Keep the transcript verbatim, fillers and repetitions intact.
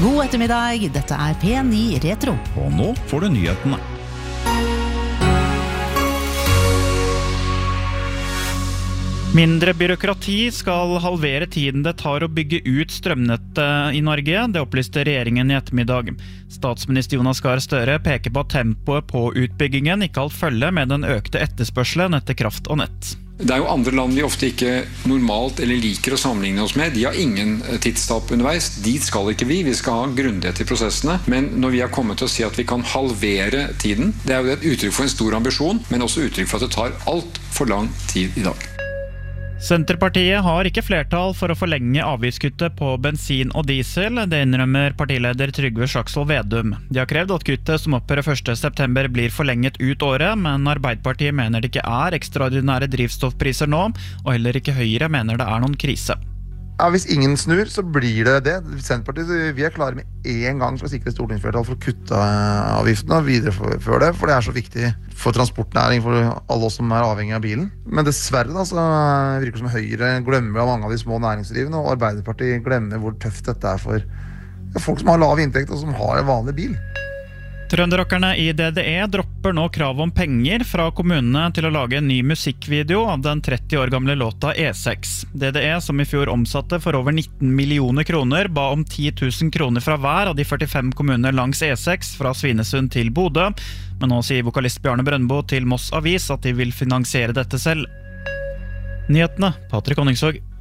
God ettermiddag, dette er P ni Retro. Og nå får du nyhetene. Mindre byråkrati skal halvere tiden det tar å bygge ut strømnettet i Norge, det opplyste regjeringen i ettermiddag. Statsminister Jonas Gahr Støre peker på at tempoet på utbyggingen ikke alt følge med den økte etterspørselen etter kraft og nett. Det er jo andre land vi ofte ikke normalt eller liker å sammenligne oss med. De har ingen tidstap underveis. Dit skal ikke vi. Vi skal ha grundighet i prosessene. Men når vi har kommet til å si at vi kan halvere tiden, det er jo et uttrykk for en stor ambisjon, men også uttrykk for at det tar alt for lang tid i dag. Senterpartiet har ikke flertall for å forlenge avgiftskuttet på bensin og diesel, det innrømmer partileder Trygve Slagsvold Vedum. De har krevd at kuttet som opphører første september blir forlenget ut året, men Arbeiderpartiet mener det ikke er ekstraordinære drivstoffpriser nå, og heller ikke Høyre mener det er noen krise. Ja, hvis ingen snur, så blir det det. Senterpartiet, vi er klare med en gang for å sikre stortingsflertall for å kutte avgiftene og videreføre det, for det er så viktig for transportnæring, for alle oss som er avhengig av bilen. Men dessverre da, så virker det som Høyre glemmer mange av de små næringsdrivende, og Arbeiderpartiet glemmer hvor tøft dette er for folk som har lav inntekt og som har en vanlig bil. Trønderockerne i D D E dropper nå krav om penger fra kommunene til å lage en ny musikkvideo av den tretti år gamle låta E seks. D D E, som i fjor omsatte for over nitten millioner kroner, ba om ti tusen kroner fra hver av de førtifem kommuner langs E seks fra Svinesund til Bodø, men nå sier vokalist Bjarne Brøndbo til Moss Avis at de vil finansiere dette selv. Nyhetene, Patrick Honningsvåg.